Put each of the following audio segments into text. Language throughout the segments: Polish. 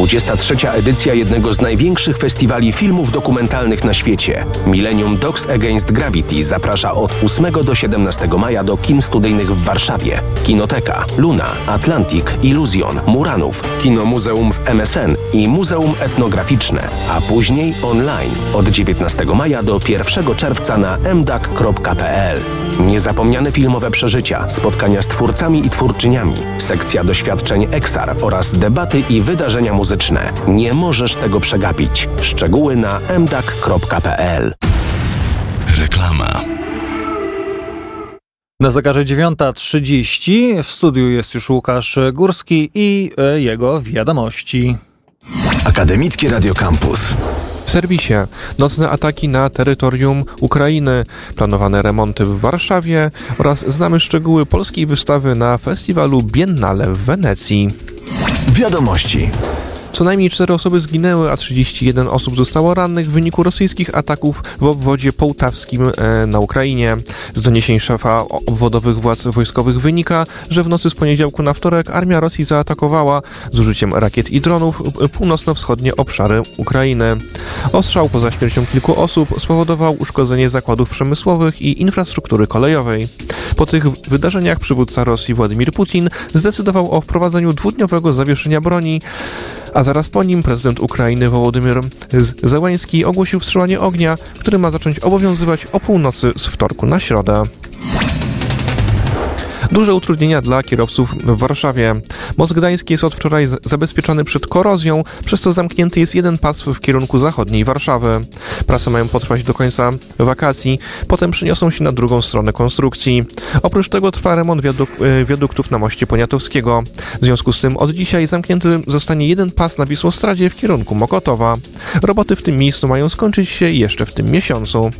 23. edycja jednego z największych festiwali filmów dokumentalnych na świecie. Millennium Dogs Against Gravity zaprasza od 8 do 17 maja do kin studyjnych w Warszawie. Kinoteka, Luna, Atlantic, Illusion, Muranów, Kino Muzeum w MSN i Muzeum Etnograficzne, a później online od 19 maja do 1 czerwca na mdak.pl. Niezapomniane filmowe przeżycia, spotkania z twórcami i twórczyniami, sekcja doświadczeń EXAR oraz debaty i wydarzenia muzyczne. Nie możesz tego przegapić. Szczegóły na mdak.pl. Reklama. Na zegarze 9:30 w studiu jest już Łukasz Górski i jego wiadomości. Akademickie Radio Campus. W serwisie nocne ataki na terytorium Ukrainy, planowane remonty w Warszawie oraz znamy szczegóły polskiej wystawy na festiwalu Biennale w Wenecji. Wiadomości. Co najmniej 4 osoby zginęły, a 31 osób zostało rannych w wyniku rosyjskich ataków w obwodzie połtawskim na Ukrainie. Z doniesień szefa obwodowych władz wojskowych wynika, że w nocy z poniedziałku na wtorek armia Rosji zaatakowała z użyciem rakiet i dronów północno-wschodnie obszary Ukrainy. Ostrzał poza śmiercią kilku osób spowodował uszkodzenie zakładów przemysłowych i infrastruktury kolejowej. Po tych wydarzeniach przywódca Rosji Władimir Putin zdecydował o wprowadzeniu 2-dniowego zawieszenia broni, a zaraz po nim prezydent Ukrainy Wołodymyr Zełański ogłosił wstrzymanie ognia, które ma zacząć obowiązywać o północy z wtorku na środę. Duże utrudnienia dla kierowców w Warszawie. Most Gdański jest od wczoraj zabezpieczony przed korozją, przez co zamknięty jest jeden pas w kierunku zachodniej Warszawy. Prace mają potrwać do końca wakacji, potem przeniosą się na drugą stronę konstrukcji. Oprócz tego trwa remont wiaduktów na moście Poniatowskiego. W związku z tym od dzisiaj zamknięty zostanie jeden pas na Wisłostradzie w kierunku Mokotowa. Roboty w tym miejscu mają skończyć się jeszcze w tym miesiącu.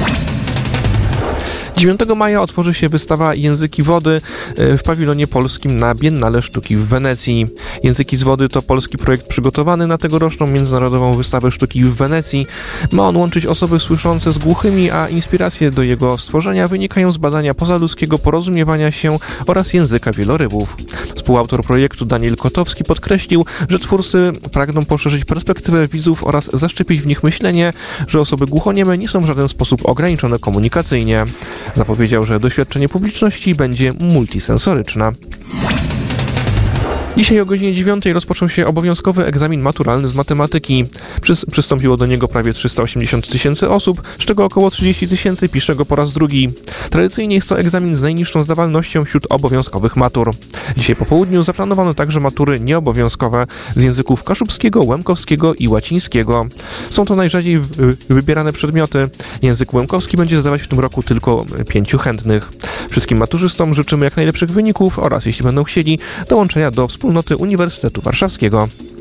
9 maja otworzy się wystawa Języki Wody w pawilonie polskim na Biennale Sztuki w Wenecji. Języki z Wody to polski projekt przygotowany na tegoroczną Międzynarodową Wystawę Sztuki w Wenecji. Ma on łączyć osoby słyszące z głuchymi, a inspiracje do jego stworzenia wynikają z badania pozaludzkiego porozumiewania się oraz języka wielorybów. Współautor projektu Daniel Kotowski podkreślił, że twórcy pragną poszerzyć perspektywę widzów oraz zaszczepić w nich myślenie, że osoby głuchonieme nie są w żaden sposób ograniczone komunikacyjnie. Zapowiedział, że doświadczenie publiczności będzie multisensoryczne. Dzisiaj o godzinie 9 rozpoczął się obowiązkowy egzamin maturalny z matematyki. Przystąpiło do niego prawie 380 tysięcy osób, z czego około 30 tysięcy pisze go po raz drugi. Tradycyjnie jest to egzamin z najniższą zdawalnością wśród obowiązkowych matur. Dzisiaj po południu zaplanowano także matury nieobowiązkowe z języków kaszubskiego, łemkowskiego i łacińskiego. Są to najrzadziej wybierane przedmioty. Język łemkowski będzie zdawać w tym roku tylko 5 chętnych. Wszystkim maturzystom życzymy jak najlepszych wyników oraz, jeśli będą chcieli, dołączenia do wspólnoty Uniwersytetu Warszawskiego.